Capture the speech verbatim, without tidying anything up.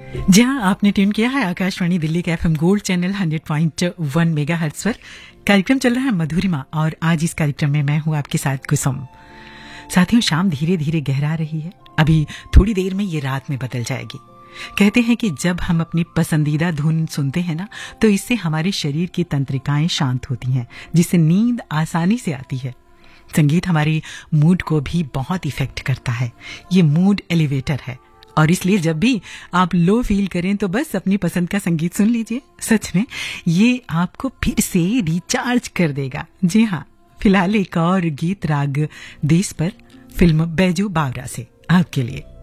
जहां आपने ट्यून किया है आकाशवाणी दिल्ली के FM gold channel hundred point one megahertz पर। कार्यक्रम चल रहा है मधुरिमा और आज इस कार्यक्रम में मैं हूं आपके साथ कुसुम। साथियों, शाम धीरे धीरे गहरा रही है। अभी थोड़ी देर में ये रात में बदल जाएगी। कहते हैं कि जब हम अपनी पसंदीदा धुन सुनते हैं ना, तो इससे हमारे शरीर की तंत्रिकाएं शांत होती हैं, जिससे नींद आसानी से आती है। संगीत हमारी मूड को भी बहुत इफेक्ट करता है। ये मूड एलिवेटर है और इसलिए जब भी आप लो फील करें तो बस अपनी पसंद का संगीत सुन लीजिए। सच में ये आपको फिर से रिचार्ज कर देगा। जी हाँ, फिलहाल एक और गीत राग देश पर फिल्म बैजू बावरा से आपके लिए।